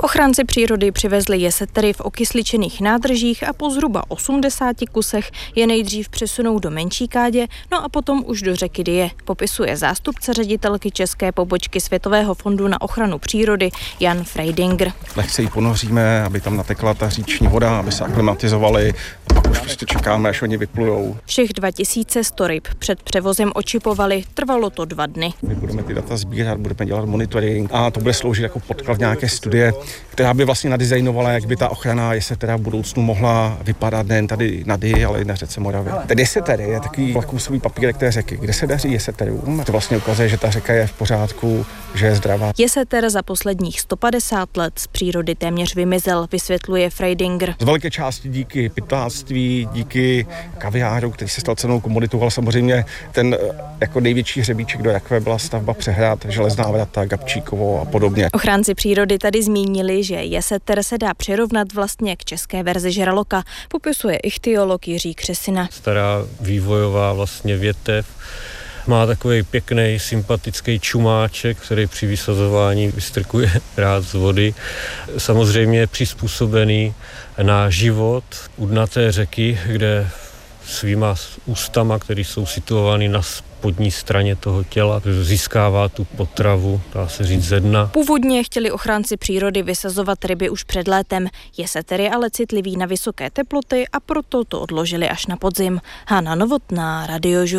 Ochránci přírody přivezli jesetery v okysličených nádržích a po zhruba 80 kusech je nejdřív přesunou do menší kádě, no a potom už do řeky Dyje, popisuje zástupce ředitelky české pobočky Světového fondu na ochranu přírody Jan Freidinger. Lehce ji ponoříme, aby tam natekla ta říční voda, aby se aklimatizovali, a pak už prostě čekáme, až oni vyplujou. Všech 2100 ryb před převozem očipovali, trvalo to 2 dny. My budeme ty data sbírat, budeme dělat monitoring a to bude sloužit jako podklad nějaké studie, která by vlastně nadizajnovala, jak by ta ochrana jesetera v budoucnu mohla vypadat nejen tady na Dyji, ale i na řece Moravě. Ten jeseter je takový lakmusový papírek té řeky, kde se daří jeseterům. To vlastně ukazuje, že ta řeka je v pořádku, že je zdravá. Jeseter za posledních 150 let z přírody téměř vymizel, vysvětluje Freidinger. Z velké části díky pytláctví, díky kaviáru, který se stal cennou komoditou, ale samozřejmě ten jako největší hřebíček do rakve byla stavba přehrad, Železná vrata, Gabčíkovo a podobně. Ochránci přírody tady zmínili, že jeseter se dá přirovnat vlastně k české verzi žraloka, popisuje ichtyolog Jiří Křesina. Stará vývojová vlastně větev. Má takový pěkný, sympatický čumáček, který při vysazování vystrkuje rád z vody. Samozřejmě je přizpůsobený na život u dnaté řeky, kde svýma ústama, které jsou situovány na spodní straně toho těla, získává tu potravu, dá se říct, ze dna. Původně chtěli ochránci přírody vysazovat ryby už před létem. Jeseter je ale citlivý na vysoké teploty a proto to odložili až na podzim. Hana Novotná, Radio Žur.